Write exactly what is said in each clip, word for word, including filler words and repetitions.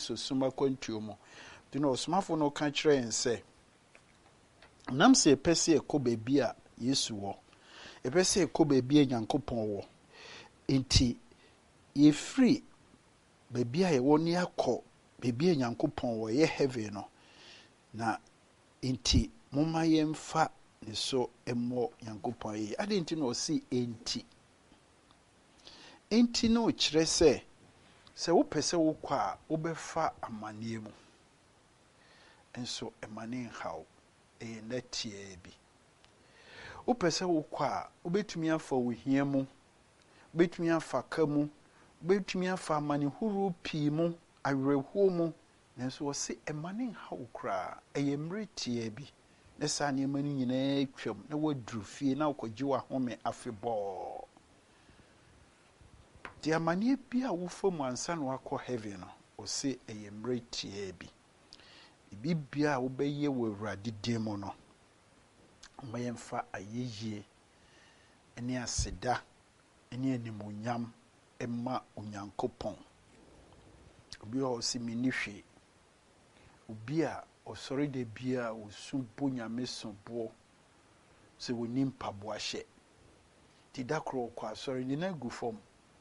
so suma kwantuo mu de no osmafo no ka kire en se nam se pese ekọ bebi a Yesu wo epese ekọ bebi a Nyankopon wo enti ye free bebi a ye wo ne akọ bebi a Nyankopon wo ye heaven no na enti moma ye mfa ne so emo Nyankopon ye ade enti no si enti enti no kire se se wo pese wo kwa a wo befa amane mu enso emane hawo e netie bi wo pese wo kwa a wo betumi afa wo hia mu betumi afa ka mu betumi afa amane huru pii mu awerɛhuo mu nanso wo se emane hawo kra eye mretie bi ne sa ne mani nyina twam na waduru fie na wokɔgye wa home afebɔ di amane bi a wo famu ansa na wakɔ heaven no wo se eye mretie bi bibia wo bɛyɛ wɔ Awurade din mu no mayɛmfa ayeye ene aseda ene animonyam emma Onyankopɔn obi a osi mini hwe obi a osori de bia osu bonyame sobo se woni mpaboa hye ti dakro kwa asori ni na gufom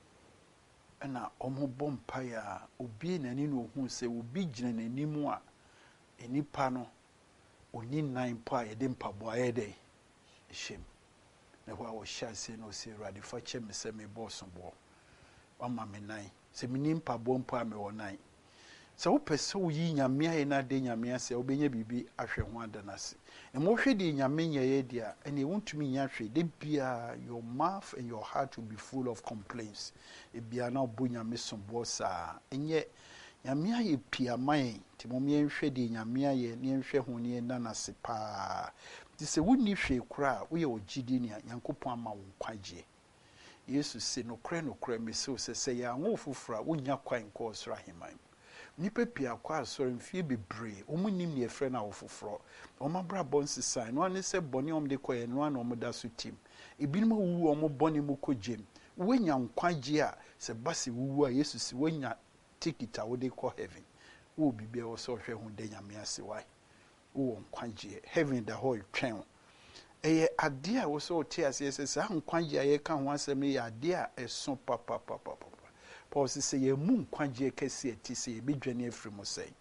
na omo bompa ya obi na ni no hu se obi gina n'animu a enipa no oni nan pa ye de mpaboa ye de shem na wa wo sha se no se Awurade fa che me se me boss bo wama me nan se me ni mpaboa mpa me wo nan se wo pese wo yi nyame aye na de nyame ase wo benya bibi ahwe ho adanase e mo hwe de nyame nyeye dia ene wontumi nya hwe de bia your mouth and your heart will be full of complaints e bia na obo nyame sombo sa enye nyame aye piaman ti mo me nhwe de nyame aye ne nhwe ho ne nanase pa ti se wonni hwe kura wo ye ogidi ne Nyankopɔn ama wo kwagye Yesu se no kre no kre me se se se ya wo fufura wo nya kwan ko osra heman nipa pia kwa asori mfie bebre omunim ne efre na wo fufuro omabra bonsi sign no ane se boni om de koye no ana om da so tim ebinum wu om boni mu kogem wenya nkwagye a se base wu a Yesu se wenya ticket a wo de ko heaven wo bibia wo so hwe hu de nyame ase wai wo nkwagye heaven da ho twen eye ade a wo so tie ase se sa nkwagye a ye ka ho asem ye ade a eso papa papa papa Paul says ye mu nkwagye kese ati se ye bedwane afiri mo sei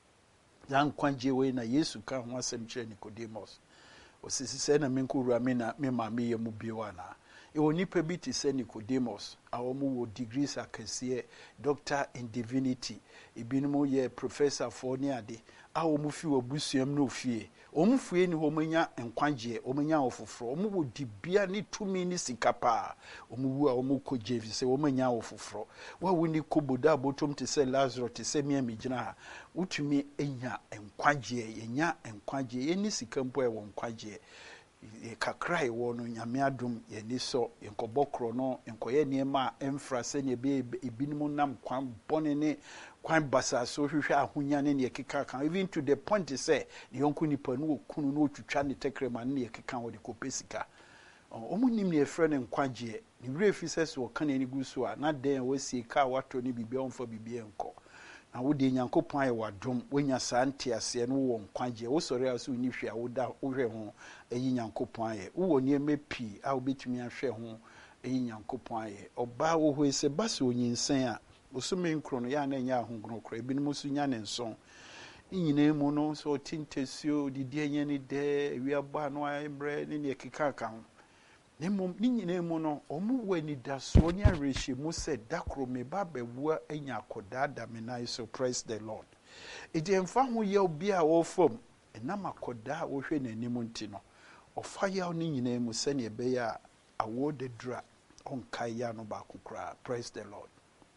ya nkwagye we na Yesu ka ho asem kire Nicodemus o sisi se na menko wura me na me ma me ye mu biwa na e woni pa bi ti se Nicodemus a wo mu wo degrees akese doctor in divinity e binum ye professor for ni ade a wo mu fi wo busuam no fie o mu fie ni ho manya nkwagye o manya ofoforo o mu wo dibia ni tumi ni sikapa o mu wu a o mu ko jevi se o manya ofoforo wa woni koboda botom te se Lazarus te se mia migina ha utumi enya nkwagye yenya nkwagye ye ni sikampo e wo nkwagye e kakra e wo no nyame adom ye ni so enkobokro no enkoye niema emfra se ne be ebinum nam kwan bone ne kwan basa so hwehwe ahonya ne ne keka kan even to the point say the yonku nipa no okunu no otwitwa ne tekrema ne keka wo de kopesika omunim ne efre ne nkwagye ne refi se so kan ne gusu a na den wasi ka wato ne bibia onfa bibia enko na wo de Nyankopon aye wadom wonya sante ase no wo nkwagye wo sori aso ni hwe a wo da wo hwe ho eyi Nyankopon aye wo ne mepi a wo betumi ahwe ho eyi Nyankopon aye oba wo ho ese basa onyinsen a osume nkro no ya na nya ahongro kro ebinom su nya ne nson nyina mu no so tintesio didi anya ni de ewiaba no ayebre ne ne keka ka ho ne mom ni nyina mu no omu wani da so nya rehye mu se dakro me ba bewua anya akoda da me na so praise the Lord edi emfa ho ye obi a wo fom enam akoda wo hwe nanim nti no ofa ya ni nyina mu se ne be ya awo de dra onkai ya no ba kokra praise the Lord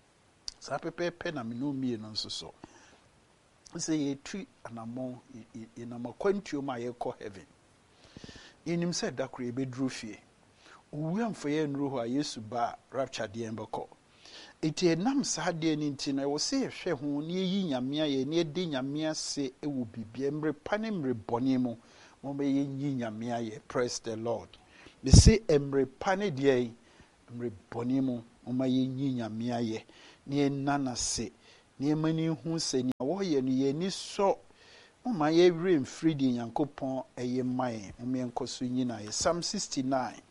sa pepe na me no mie no nso so se ye tu anamo inama kwantuo ma ye ko heaven inim se dakro e bedru fie uwe amfoye nru ho a Yesu ba rapture de embeko eti enam sa de ni nti na wo se hwe ho ne yi nyame aye ne de nyame ase ewu bibia mre pane mre bone mu mo be yi nyame aye praise the Lord me se emre pane de mre bone mu mo ma yi nyame aye ne nana se nneɛma ni hu sɛ nea wɔyɛ no yɛni sɔ moma yɛwerɛ mfiri deɛ Nyankopɔn ɛyɛ man momeɛnkɔ so nyinaa. Psalm sixty-nine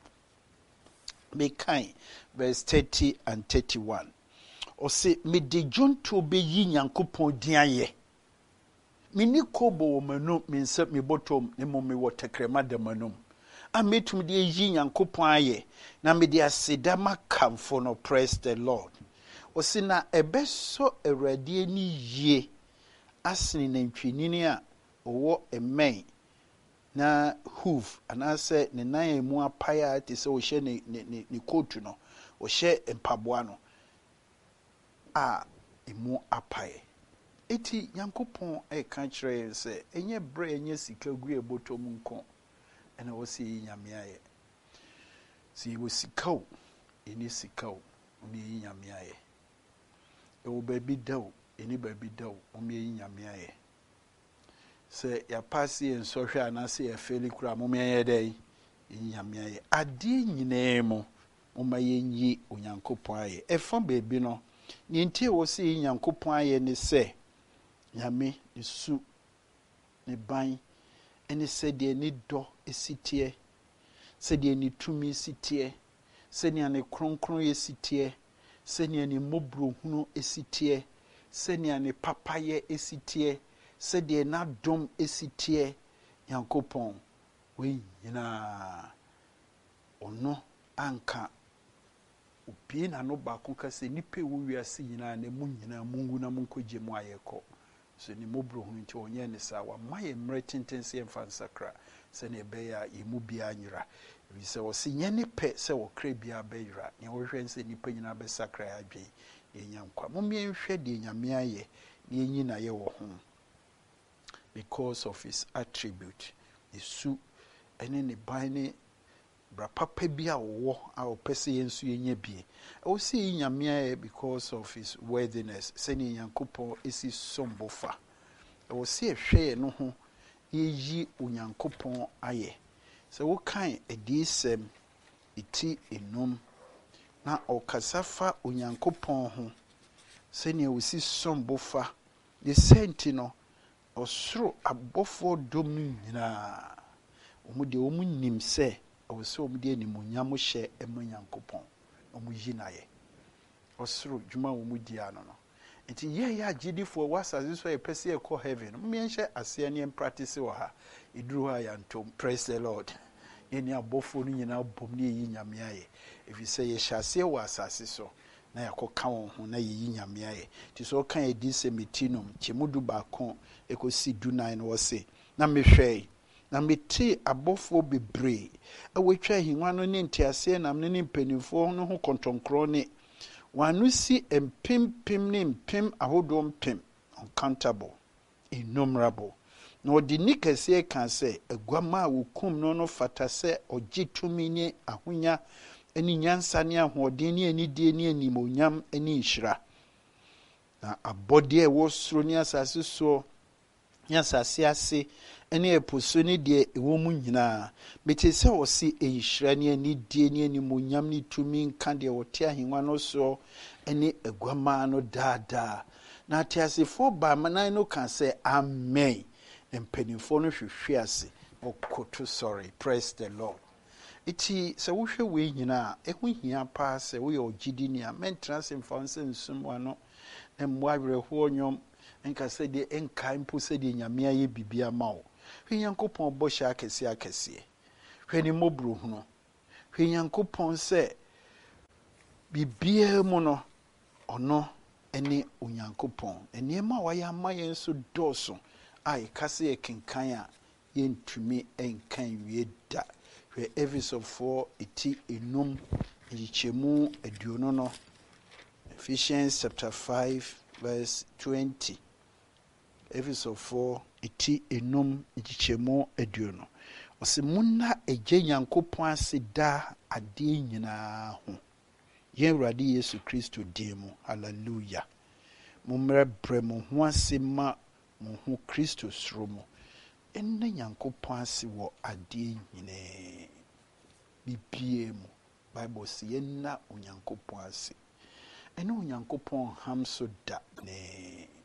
mekan verse thirty and thirty-one. Ɔse mede dwonto bɛyi Nyankopɔn din ayɛ. Mini kobo wɔ m'anum me nsa me bɔtɔm ne mmom mewɔ tɛkrɛma da m'anum a metum de yi Nyankopɔn ayɛ na mede aseda makamfo no. Praise the Lord. Ɔse na ɛbɛsɔ Awurade ani yie asene nantwinini a ɔwɔ ɛmɛn na hoof anaasɛ ne nan a mu apae a te sɛ ɔhyɛ ne ne ne, ne coat no, ɔhyɛ mpaboa no a emu apae. Eti Nyankopɔn ɛka kyerɛ yɛn sɛ ɛnyɛ brɛ ɛnyɛ sika gu ɛbɔtɔ mu nko ɛna wɔsi yi nyame ayɛ. Si wɔ sika o ɛni sika o ɔmo yi nyame ayɛ. Ɛwɔ baabi da o ɛni baabi da o ɔmo yi nyame ayɛ. Sɛ yɛapaase yɛn nsɔhwɛ anaasɛ yɛfɛli kura ɔmo yɛ dɛ yi nyame ayɛ. Adeɛ nyinaa mu ɔmo yɛn yi Onyankopɔn ayɛ. Ɛfa baabi no ne nti wɔsi yi Nyankopɔn ayɛ ne sɛ nyame ne su ne ban ɛne sɛdeɛ ne dɔ esiteɛ, sɛdeɛ ne tumi esiteɛ, sɛdeɛ ne kronkron esiteɛ, sɛdeɛ ne mmɔborɔhunu esiteɛ, sɛdeɛ ne papayɛ esiteɛ, sɛdeɛ n'adom esiteɛ. Nyankopɔn wei nyinaa ɔno anka obi na no baako ka sɛ nipa wo wiase nyinaa na mu nyinaa mungu na munkɔgye mu ayɛkɔ. So ne mmɔborɔhunu nti ɔnyɛ ne saa wama yɛ mmerɛ tenten sɛ yɛmfa nsakra sɛnea ɛbɛyɛ a yɛmu biara nyera. Ɛfiri sɛ ɔse nyɛ ne pɛ sɛ wɔkra biara bɛyera nea wɔhwɛ sɛ nipa nyinaa bɛsakra yɛ adwen na ɛnya nkwa. Mommɛnhwɛ deɛ Nyame ayɛ na yɛnyi na yɛ wɔ ho because of his attribute. Ne su ɛne ne ban ne bra papa bi a wɔwɔ a ɔpɛ sɛ yɛn nso yɛnya bie. Ɛwɔ sɛ yi Nyame ayɛ because of his worthiness sɛnea Nyankopɔn ɛsi som bofa. Ɛwɔ sɛ yɛhwɛ yɛn no ho yɛyi Onyankopɔn ayɛ. Sɛ wokan adiisɛm ɛti enum na ɔkasa fa Onyankopɔn ho sɛnea ɔsi som bofa ne sɛnti no ɔsoro abɔfoɔ dom no nyinaa ɔmo deɛ ɔmo nim sɛ ɔwɔ sɛ ɔmo de animuonyam hyɛ ɛma Nyankopɔn ɔmo yi n'ayɛ. Ɔsoro dwuma ɔmo di ano no nti yɛyɛ agyidifoɔ wɔ asase so a yɛpɛ sɛ yɛkɔ heaven mmɛnhyɛ aseɛ ne practice wɔ ha ɛduru hɔ a yɛantom. Praise the Lord. Yɛne abɔfoɔ no nyinaa bom ne yɛyi Nyame ayɛ. Ɛfiri sɛ yɛhyɛ aseɛ wɔ asase so na yɛkɔka wɔn ho na yɛyi Nyame ayɛ. Nti sɛ ɔka yɛ di sɛ metinum kyɛmu du baako ɛkɔsi du nan no wɔse na mehwɛ na mete abɔfoɔ bebree ɛwɔtwa ahengua no ne nteaseɛ nam no ne mpanimfoɔ no ho kɔntɔnkorɔ ne wɔano si mpempem ne mpem ahodoɔ mpem uncountable, innumerable. Na ɔde ni kɛseɛ ka sɛ aguama a wɔkum no no fata sɛ ɔgye tumi ne ahonya ne nyansa ne ahoɔden ne anidie ne animonyam ne nhyira. Na abɔdeɛ ɛwɔ soro ne asase soɔ ne asase ase ne ɛpo so ne deɛ ɛwɔ mu nyinaa mete sɛ ɔse ɛnhyira ne anidie ne animonyam ne tumi nka deɛ ɔte ahengua no soɔ ne aguama no daadaa. Na ateasefoɔ baamanan no ka sɛ amen. Mpanimfoɔ no hwehwe ase ɔkoto sorry. Praise the Lord. Iti sɛ wohwɛ wei nyinaa ɛho hia paa sɛ woyɛ ɔgyidini a mɛntena se mfa nsɛ nsum wano na mmoa awerɛhoɔ nnwom nka sɛ deɛ ɛnkae mpo sɛ deɛ Nyame ayɛ biribi ama wo. Hwɛ Nyankopɔn bɔhyɛ akɛseɛ akɛseɛ. Hwɛ ne mmɔborɔhunu. Hwɛ Nyankopɔn sɛ biribiara mu no ɔno ne Onyankopɔn. Nneɛma a wayɛ ama yɛn nso dɔɔso a yɛka sɛ yɛkenkan a yɛntumi nkan wie da. Hwɛ Efesofoɔ ɛti enum nkyɛmu aduonu no. Ephesians chapter five verse twenty. Efesofoɔ ɛti enum nkyɛmu aduonu. Ɔsɛ munna ɛgye Nyankopɔn ase daa adeɛ nyinaa ho. Yɛn Awurade Yesu Kristo din mu. Hallelujah. Mummrɛ brɛ mo ho ase ma mo ho Kristo soro mu. Ɛnna Nyankopɔn ase wɔ adeɛ nyinaa. Bibie mu. Bible sɛ yɛnna Onyankopɔn ase. ɛne onyankopɔn ham so da nee